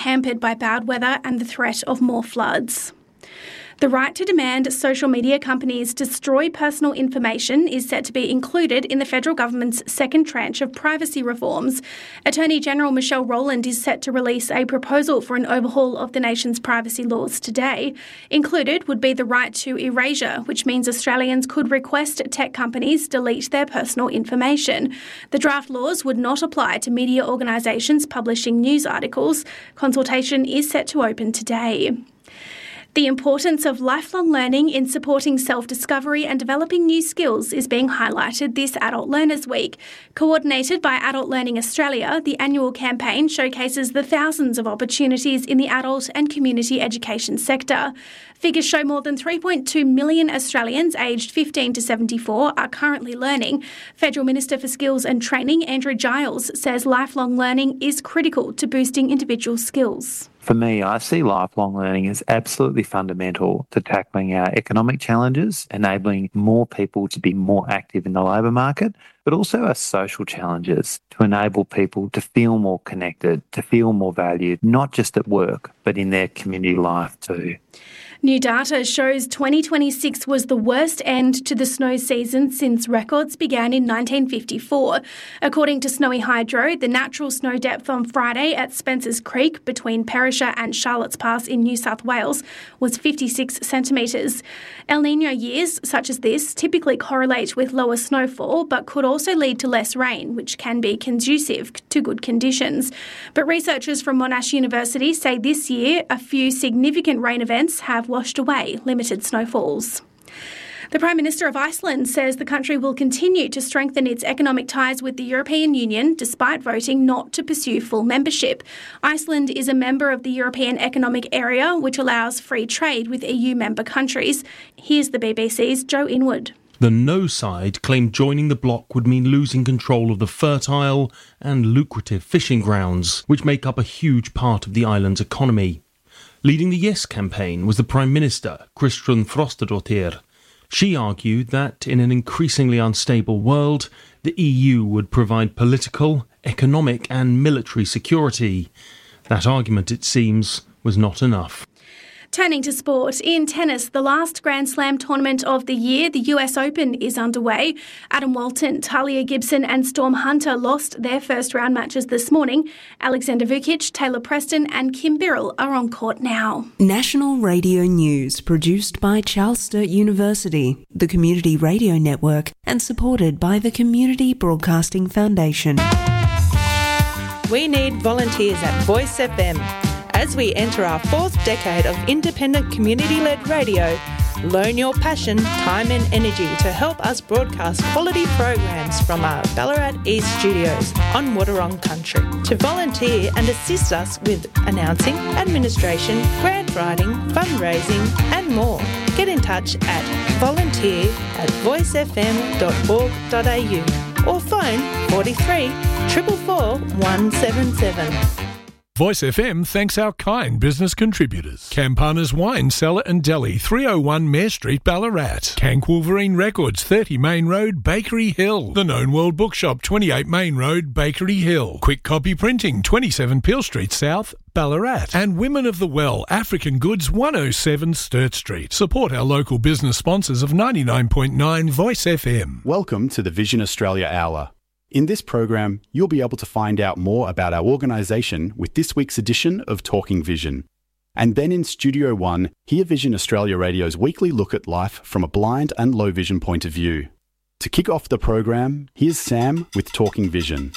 hampered by bad weather and the threat of more floods. The right to demand social media companies destroy personal information is set to be included in the federal government's second tranche of privacy reforms. Attorney General Michelle Rowland is set to release a proposal for an overhaul of the nation's privacy laws today. Included would be the right to erasure, which means Australians could request tech companies delete their personal information. The draft laws would not apply to media organisations publishing news articles. Consultation is set to open today. The importance of lifelong learning in supporting self-discovery and developing new skills is being highlighted this Adult Learners Week. Coordinated by Adult Learning Australia, the annual campaign showcases the thousands of opportunities in the adult and community education sector. Figures show more than 3.2 million Australians aged 15 to 74 are currently learning. Federal Minister for Skills and Training, Andrew Giles, says lifelong learning is critical to boosting individual skills. For me, I see lifelong learning as absolutely fundamental to tackling our economic challenges, enabling more people to be more active in the labour market, but also our social challenges to enable people to feel more connected, to feel more valued, not just at work, but in their community life too. New data shows 2026 was the worst end to the snow season since records began in 1954. According to Snowy Hydro, the natural snow depth on Friday at Spencer's Creek between Perisher and Charlotte's Pass in New South Wales was 56 centimetres. El Niño years such as this typically correlate with lower snowfall but could also lead to less rain, which can be conducive to good conditions. But researchers from Monash University say this year a few significant rain events have washed away limited snowfalls. The Prime Minister of Iceland says the country will continue to strengthen its economic ties with the European Union despite voting not to pursue full membership. Iceland is a member of the European Economic Area, which allows free trade with EU member countries. Here's the BBC's Joe Inwood. The no side claimed joining the bloc would mean losing control of the fertile and lucrative fishing grounds, which make up a huge part of the island's economy. Leading the Yes campaign was the Prime Minister, Kristrún Frostadóttir. She argued that in an increasingly unstable world, the EU would provide political, economic and military security. That argument, it seems, was not enough. Turning to sport, in tennis, the last Grand Slam tournament of the year, the US Open, is underway. Adam Walton, Talia Gibson and Storm Hunter lost their first round matches this morning. Alexander Vukic, Taylor Preston and Kim Birrell are on court now. National Radio News, produced by Charles Sturt University, the Community Radio Network, and supported by the Community Broadcasting Foundation. We need volunteers at Voice FM. As we enter our fourth decade of independent community-led radio, loan your passion, time and energy to help us broadcast quality programs from our Ballarat East studios on Wadawurrung country. To volunteer and assist us with announcing, administration, grant writing, fundraising and more, get in touch at volunteer@voicefm.org.au or phone 43 444 177. Voice FM thanks our kind business contributors. Campana's Wine Cellar and Deli, 301 Mare Street, Ballarat. Cank Wolverine Records, 30 Main Road, Bakery Hill. The Known World Bookshop, 28 Main Road, Bakery Hill. Quick Copy Printing, 27 Peel Street South, Ballarat. And Women of the Well, African Goods, 107 Sturt Street. Support our local business sponsors of 99.9 Voice FM. Welcome to the Vision Australia Hour. In this program, you'll be able to find out more about our organisation with this week's edition of Talking Vision. And then in Studio One, hear Vision Australia Radio's weekly look at life from a blind and low vision point of view. To kick off the program, here's Sam with Talking Vision.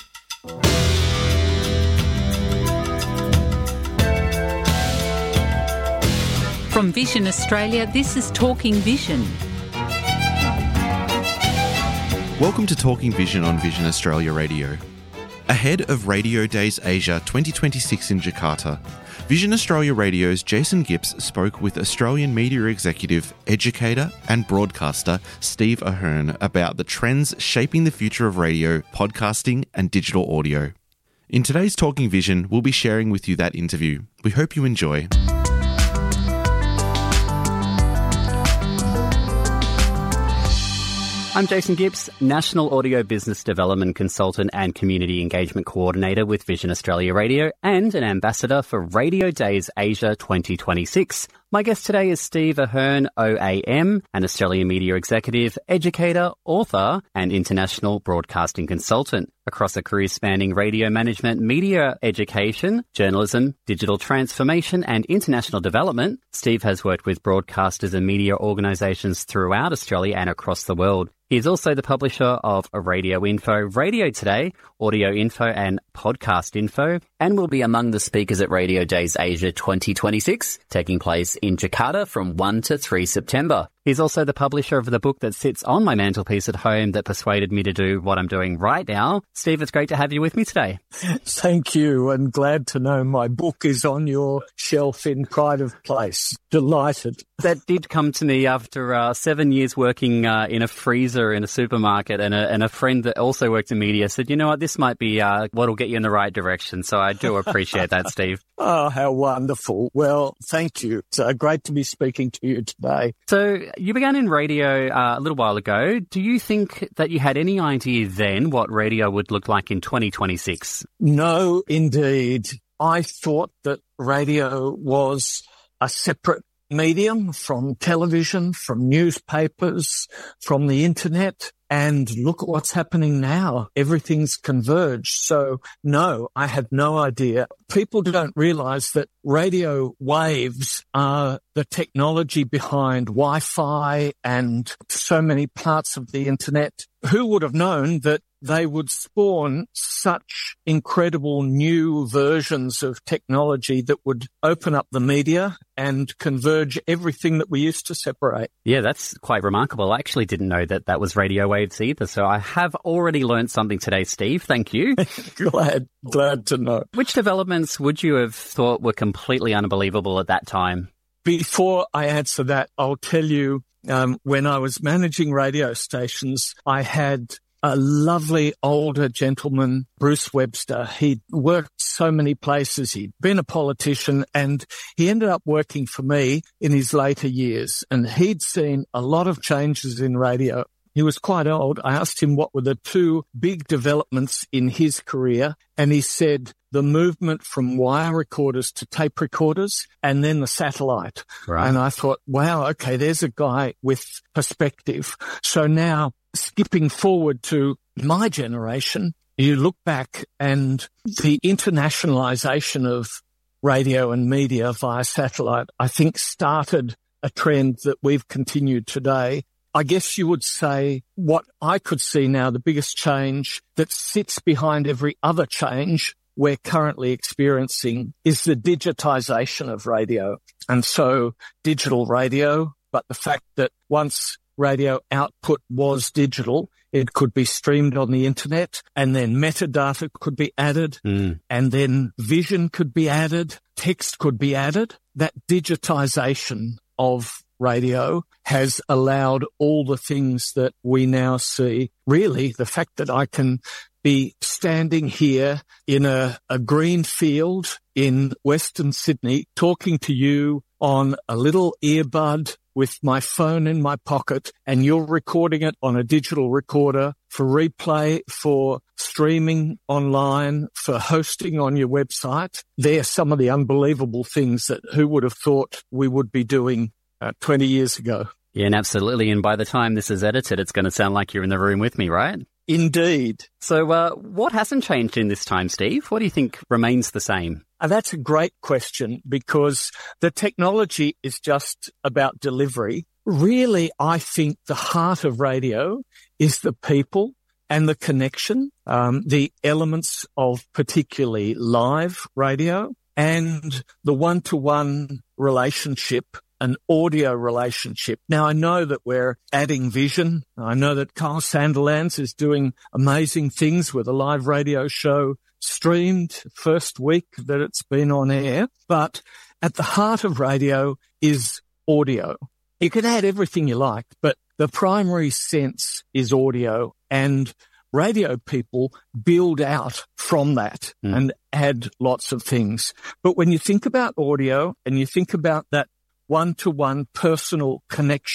From Vision Australia, this is Talking Vision. Welcome to Talking Vision on Vision Australia Radio. Ahead of Radio Days Asia 2026 in Jakarta, Vision Australia Radio's Jason Gibbs spoke with Australian media executive, educator and broadcaster Steve Ahern about the trends shaping the future of radio, podcasting and digital audio. In today's Talking Vision, we'll be sharing with you that interview. We hope you enjoy. I'm Jason Gibbs, National Audio Business Development Consultant and Community Engagement Coordinator with Vision Australia Radio and an ambassador for Radio Days Asia 2026. My guest today is Steve Ahern, OAM, an Australian media executive, educator, author and international broadcasting consultant. Across a career spanning radio management, media education, journalism, digital transformation and international development, Steve has worked with broadcasters and media organisations throughout Australia and across the world. He is also the publisher of Radio Info, Radio Today, Audio Info and Podcast Info, and will be among the speakers at Radio Days Asia 2026, taking place in Jakarta from 1 to 3 September. He's also the publisher of the book that sits on my mantelpiece at home that persuaded me to do what I'm doing right now. Steve, it's great to have you with me today. Thank you, and glad to know my book is on your shelf in pride of place. Delighted. That did come to me after 7 years working in a freezer in a supermarket, and a friend that also worked in media said, you know what, this might be what'll get you in the right direction. So I do appreciate that, Steve. Oh, how wonderful. Well, thank you. It's great to be speaking to you today. So you began in radio a little while ago. Do you think that you had any idea then what radio would look like in 2026? No, indeed. I thought that radio was a separate medium from television, from newspapers, from the internet. And look at what's happening now. Everything's converged. So no, I had no idea. People don't realize that radio waves are the technology behind Wi-Fi and so many parts of the internet. Who would have known that they would spawn such incredible new versions of technology that would open up the media and converge everything that we used to separate? Yeah, that's quite remarkable. I actually didn't know that that was radio waves either. So I have already learned something today, Steve. Thank you. Glad to know. Which developments would you have thought were completely unbelievable at that time? Before I answer that, I'll tell you, when I was managing radio stations, I had a lovely older gentleman, Bruce Webster. He'd worked so many places. He'd been a politician and he ended up working for me in his later years. And he'd seen a lot of changes in radio. He was quite old. I asked him what were the two big developments in his career. And he said the movement from wire recorders to tape recorders and then the satellite. Right. And I thought, wow, okay, there's a guy with perspective. So now, skipping forward to my generation, you look back and the internationalization of radio and media via satellite, I think, started a trend that we've continued today. I guess you would say what I could see now, the biggest change that sits behind every other change we're currently experiencing is the digitization of radio. And so digital radio, but the fact that once radio output was digital, it could be streamed on the internet and then metadata could be added and then vision could be added, text could be added. That digitization of radio has allowed all the things that we now see. Really, the fact that I can be standing here in a green field in Western Sydney talking to you on a little earbud with my phone in my pocket, and you're recording it on a digital recorder for replay, for streaming online, for hosting on your website. They're some of the unbelievable things that who would have thought we would be doing 20 years ago. Yeah, and absolutely. And by the time this is edited, it's going to sound like you're in the room with me, right? Indeed. So what hasn't changed in this time, Steve? What do you think remains the same? That's a great question because the technology is just about delivery. Really, I think the heart of radio is the people and the connection, the elements of particularly live radio and the one-to-one relationship, an audio relationship. Now, I know that we're adding vision. I know that Carl Sanderlands is doing amazing things with a live radio show streamed first week that it's been on air. But at the heart of radio is audio. You can add everything you like, but the primary sense is audio, and radio people build out from that and add lots of things. But when you think about audio and you think about that one-to-one personal connection,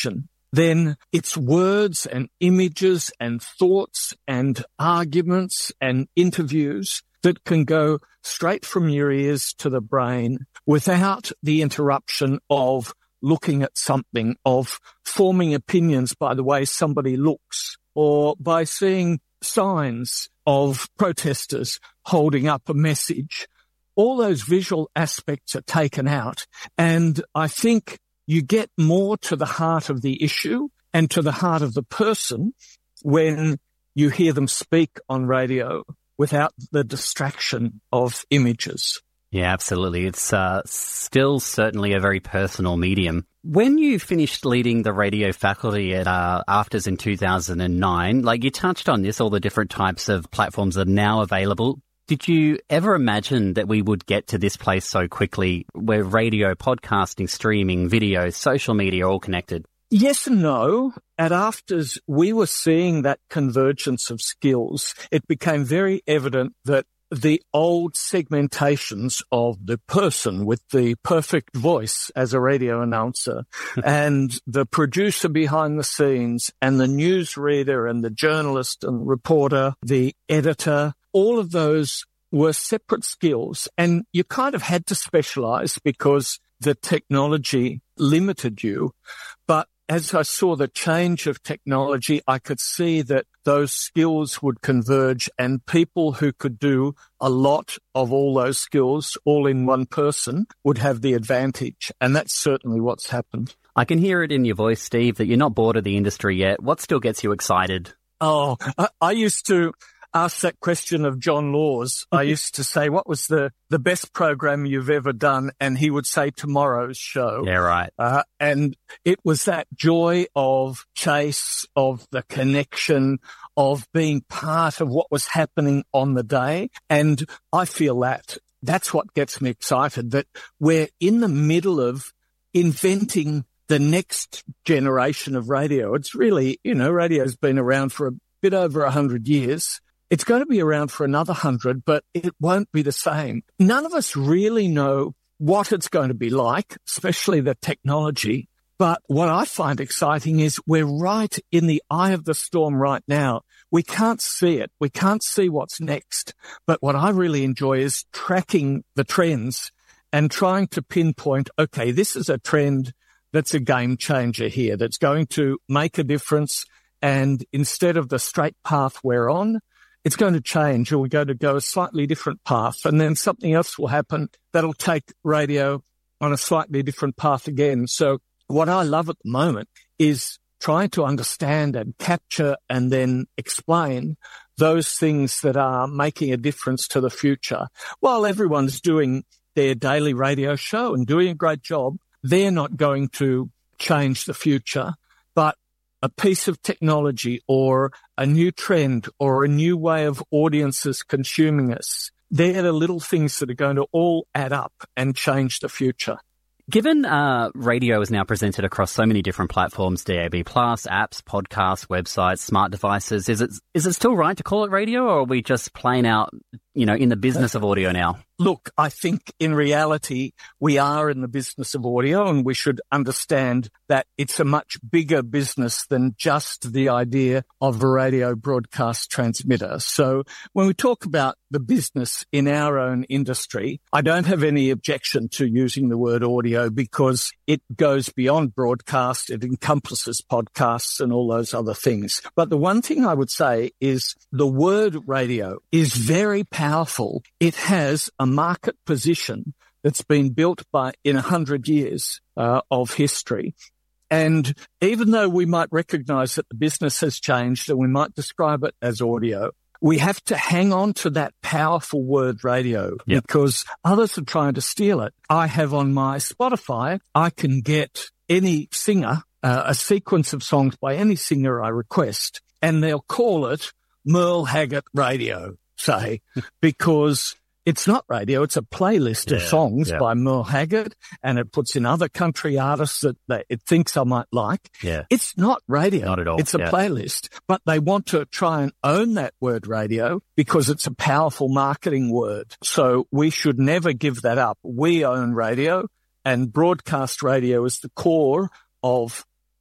then it's words and images and thoughts and arguments and interviews that can go straight from your ears to the brain without the interruption of looking at something, of forming opinions by the way somebody looks, or by seeing signs of protesters holding up a message. All those visual aspects are taken out, and I think you get more to the heart of the issue and to the heart of the person when you hear them speak on radio without the distraction of images. Yeah, absolutely. It's still certainly a very personal medium. When you finished leading the radio faculty at AFTRS in 2009, like you touched on this, all the different types of platforms that are now available. Did you ever imagine that we would get to this place so quickly where radio, podcasting, streaming, video, social media are all connected? Yes and no. At AFTRS, we were seeing that convergence of skills. It became very evident that the old segmentations of the person with the perfect voice as a radio announcer and the producer behind the scenes and the newsreader and the journalist and reporter, the editor, all of those were separate skills, and you kind of had to specialize because the technology limited you. But as I saw the change of technology, I could see that those skills would converge, and people who could do a lot of all those skills all in one person would have the advantage. And that's certainly what's happened. I can hear it in your voice, Steve, that you're not bored of the industry yet. What still gets you excited? Oh, I used to ask that question of John Laws. I used to say, what was the best program you've ever done? And he would say, tomorrow's show. Yeah, right. And it was that joy of chase, of the connection, of being part of what was happening on the day. And I feel that's what gets me excited, that we're in the middle of inventing the next generation of radio. It's really, radio's been around for a bit over 100 years. It's going to be around for another 100, but it won't be the same. None of us really know what it's going to be like, especially the technology. But what I find exciting is we're right in the eye of the storm right now. We can't see it. We can't see what's next. But what I really enjoy is tracking the trends and trying to pinpoint, okay, this is a trend that's a game changer here, that's going to make a difference. And instead of the straight path we're on, it's going to change, or we're going to go a slightly different path. And then something else will happen that'll take radio on a slightly different path again. So what I love at the moment is trying to understand and capture and then explain those things that are making a difference to the future. While everyone's doing their daily radio show and doing a great job, they're not going to change the future, but a piece of technology or a new trend or a new way of audiences consuming us, they're the little things that are going to all add up and change the future. Given radio is now presented across so many different platforms, DAB+, apps, podcasts, websites, smart devices, is it still right to call it radio, or are we just playing out, in the business of audio now? Look, I think in reality, we are in the business of audio, and we should understand that it's a much bigger business than just the idea of a radio broadcast transmitter. So when we talk about the business in our own industry, I don't have any objection to using the word audio because it goes beyond broadcast. It encompasses podcasts and all those other things. But the one thing I would say is the word radio is very powerful. It has a market position that's been built in 100 years of history. And even though we might recognize that the business has changed and we might describe it as audio, we have to hang on to that powerful word radio because others are trying to steal it. I have on my Spotify, I can get any singer, a sequence of songs by any singer I request, and they'll call it Merle Haggard Radio, say, because it's not radio. It's a playlist of songs by Merle Haggard, and it puts in other country artists that it thinks I might like. Yeah. It's not radio. Not at all. It's a playlist, but they want to try and own that word radio because it's a powerful marketing word. So we should never give that up. We own radio, and broadcast radio is the core of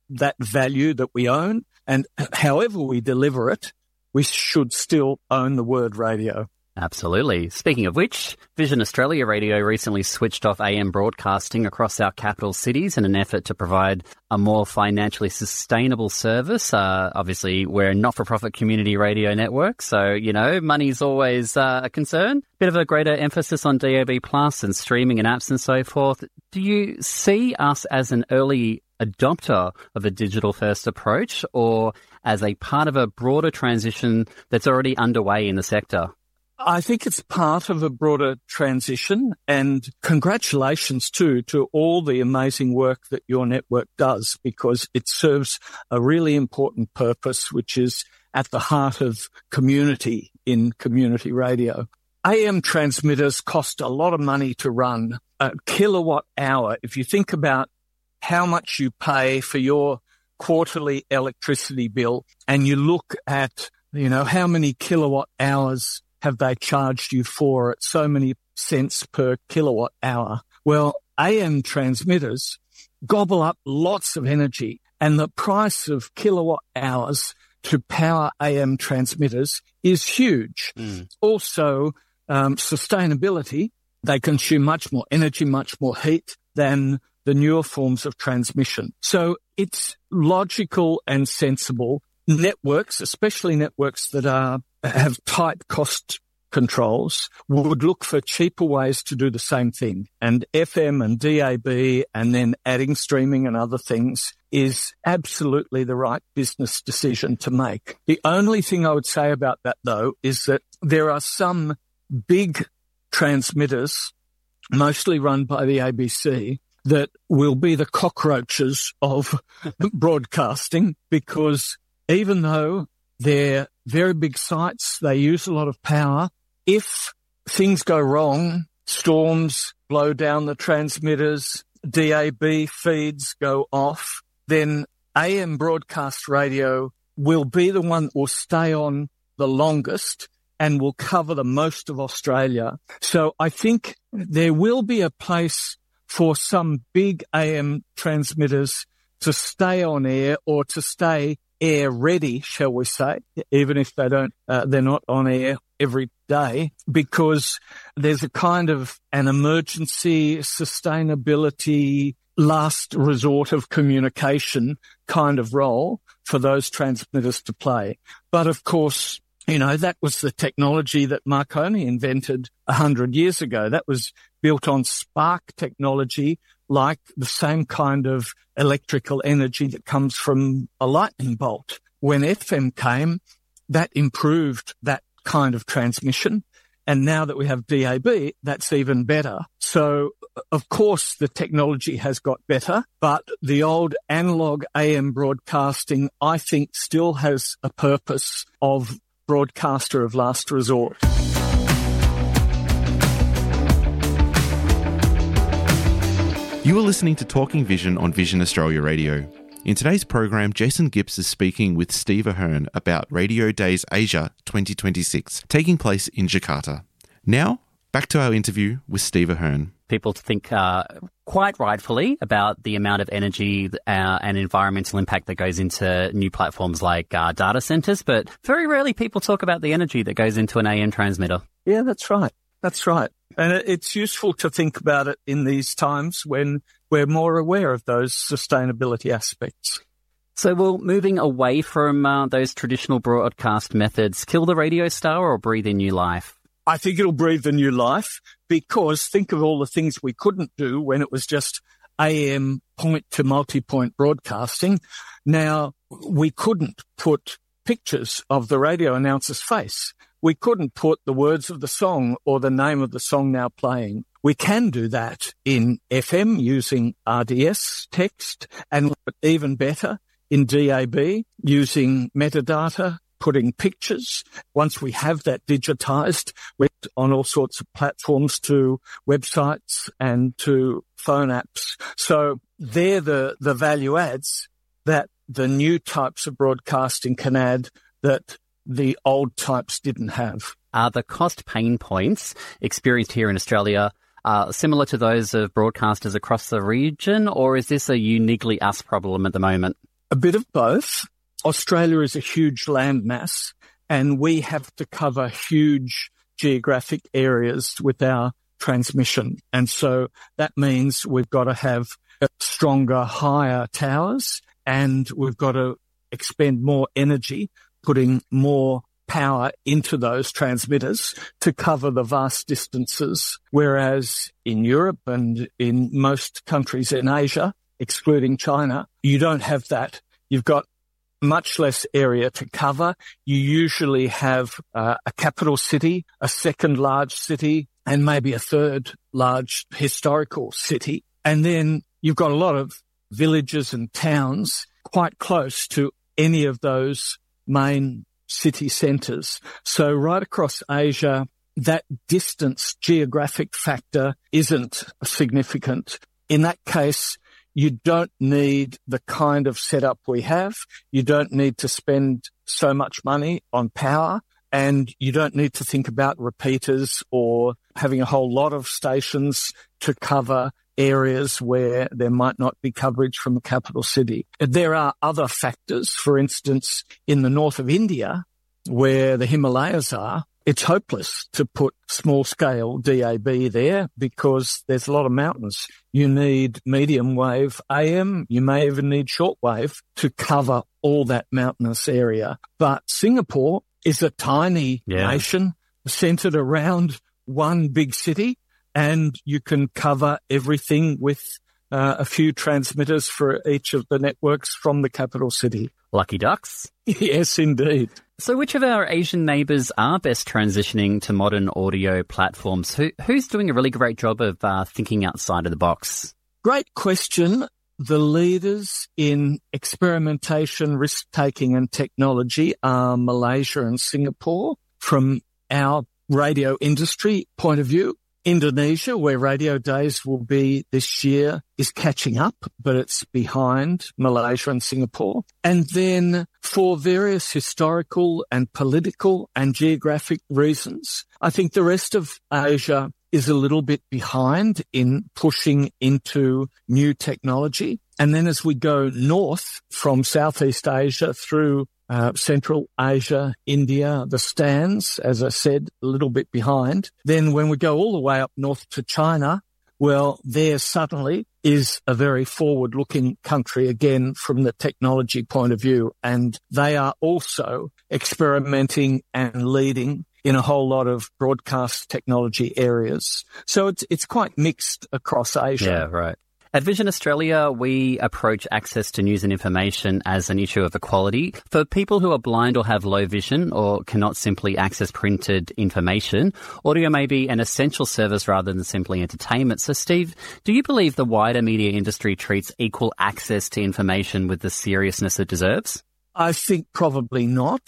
that value that we own, and however we deliver it, we should still own the word radio. Absolutely. Speaking of which, Vision Australia Radio recently switched off AM broadcasting across our capital cities in an effort to provide a more financially sustainable service. Obviously, we're a not-for-profit community radio network, so, money's always a concern. Bit of a greater emphasis on DAB Plus and streaming and apps and so forth. Do you see us as an early adopter of a digital-first approach, or as a part of a broader transition that's already underway in the sector? I think it's part of a broader transition, and congratulations too to all the amazing work that your network does, because it serves a really important purpose, which is at the heart of community in community radio. AM transmitters cost a lot of money to run. A kilowatt hour, if you think about how much you pay for your quarterly electricity bill and you look at, how many kilowatt hours have they charged you for at so many cents per kilowatt hour? Well, AM transmitters gobble up lots of energy, and the price of kilowatt hours to power AM transmitters is huge. Also, sustainability, they consume much more energy, much more heat than the newer forms of transmission. So it's logical and sensible. Networks, especially networks that have tight cost controls, would look for cheaper ways to do the same thing. And FM and DAB and then adding streaming and other things is absolutely the right business decision to make. The only thing I would say about that, though, is that there are some big transmitters, mostly run by the ABC, that will be the cockroaches of broadcasting, because even though they're very big sites, they use a lot of power. If things go wrong, storms blow down the transmitters, DAB feeds go off, then AM broadcast radio will be the one that will stay on the longest and will cover the most of Australia. So I think there will be a place for some big AM transmitters to stay on air, or to stay air ready, shall we say, even if they're not on air every day, because there's a kind of an emergency sustainability last resort of communication kind of role for those transmitters to play. But of course, that was the technology that Marconi invented 100 years ago. That was built on spark technology, like the same kind of electrical energy that comes from a lightning bolt. When FM came, that improved that kind of transmission. And now that we have DAB, that's even better. So, of course, the technology has got better, but the old analog AM broadcasting, I think, still has a purpose of broadcaster of last resort. You are listening to Talking Vision on Vision Australia Radio. In today's program, Jason Gibbs is speaking with Steve Ahern about Radio Days Asia 2026, taking place in Jakarta. Now, back to our interview with Steve Ahern. People think quite rightfully about the amount of energy and environmental impact that goes into new platforms like data centres, but very rarely people talk about the energy that goes into an AM transmitter. Yeah, that's right. That's right. And it's useful to think about it in these times when we're more aware of those sustainability aspects. So will moving away from those traditional broadcast methods kill the radio star or breathe in new life? I think it'll breathe a new life, because think of all the things we couldn't do when it was just AM point to multi-point broadcasting. Now, we couldn't put pictures of the radio announcer's face. We couldn't put the words of the song or the name of the song now playing. We can do that in FM using RDS text, and even better in DAB using metadata, putting pictures. Once we have that digitized, we're on all sorts of platforms, to websites and to phone apps. So they're the value adds that the new types of broadcasting can add that the old types didn't have. Are the cost pain points experienced here in Australia similar to those of broadcasters across the region, or is this a uniquely us problem at the moment? A bit of both. Australia is a huge landmass, and we have to cover huge geographic areas with our transmission. And so that means we've got to have stronger, higher towers, and we've got to expend more energy, putting more power into those transmitters to cover the vast distances. Whereas in Europe and in most countries in Asia, excluding China, you don't have that. You've got much less area to cover. You usually have a capital city, a second large city, and maybe a third large historical city. And then you've got a lot of villages and towns quite close to any of those main city centres. So right across Asia, that distance geographic factor isn't significant. In that case, you don't need the kind of setup we have. You don't need to spend so much money on power, and you don't need to think about repeaters or having a whole lot of stations to cover areas where there might not be coverage from a capital city. There are other factors. For instance, in the north of India, where the Himalayas are, it's hopeless to put small-scale DAB there because there's a lot of mountains. You need medium wave AM. You may even need shortwave to cover all that mountainous area. But Singapore is a tiny nation centered around one big city, and you can cover everything with a few transmitters for each of the networks from the capital city. Lucky ducks. Yes, indeed. So which of our Asian neighbours are best transitioning to modern audio platforms? Who's doing a really great job of thinking outside of the box? Great question. The leaders in experimentation, risk-taking and technology are Malaysia and Singapore. From our radio industry point of view, Indonesia, where Radio Days will be this year, is catching up, but it's behind Malaysia and Singapore. And then for various historical and political and geographic reasons, I think the rest of Asia is a little bit behind in pushing into new technology. And then as we go north from Southeast Asia through Central Asia, India, the stands, as I said, a little bit behind. Then when we go all the way up north to China, well, there suddenly is a very forward-looking country again from the technology point of view. And they are also experimenting and leading in a whole lot of broadcast technology areas. So it's quite mixed across Asia. Yeah, right. At Vision Australia, we approach access to news and information as an issue of equality. For people who are blind or have low vision or cannot simply access printed information, audio may be an essential service rather than simply entertainment. So, Steve, do you believe the wider media industry treats equal access to information with the seriousness it deserves? I think probably not.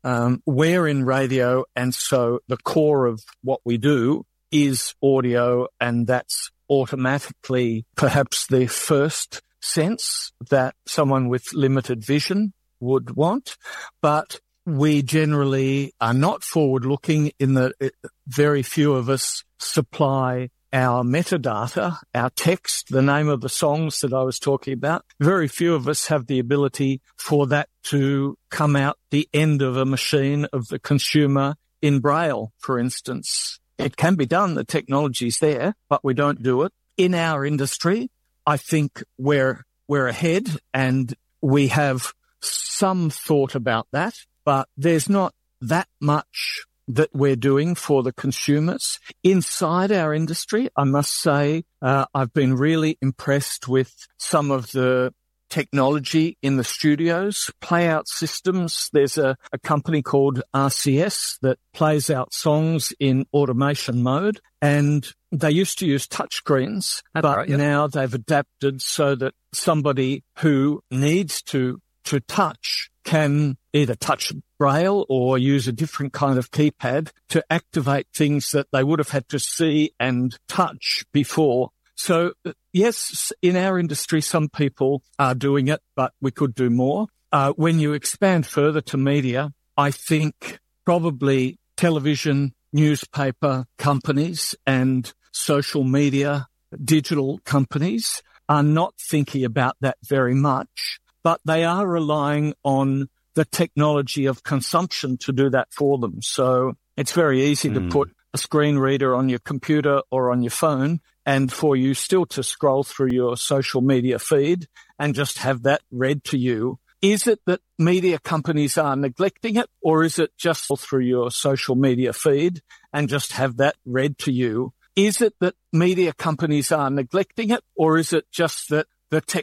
We're in radio, and so the core of what we do is audio, and that's automatically perhaps the first sense that someone with limited vision would want. But we generally are not forward-looking in that very few of us supply our metadata, our text, the name of the songs that I was talking about. Very few of us have the ability for that to come out the end of a machine of the consumer in Braille, for instance. It can be done, the technology's there, but we don't do it. In our industry, I think we're ahead and we have some thought about that, but there's not that much that we're doing for the consumers. Inside our industry, I must say, I've been really impressed with some of the technology in the studios, playout systems. There's a company called RCS that plays out songs in automation mode, and they used to use touchscreens, but now they've adapted so that somebody who needs to touch can either touch Braille or use a different kind of keypad to activate things that they would have had to see and touch before. So, yes, in our industry, some people are doing it, but we could do more. When you expand further to media, I think probably television, newspaper companies and social media, digital companies are not thinking about that very much. but they are relying on the technology of consumption to do that for them. So it's very easy to put a screen reader on your computer or on your phone and for you still to scroll through your social media feed and just have that read to you. Is it that media companies are neglecting it, or is it just through your social media feed and just have that read to you? Is it that media companies are neglecting it, or is it just that the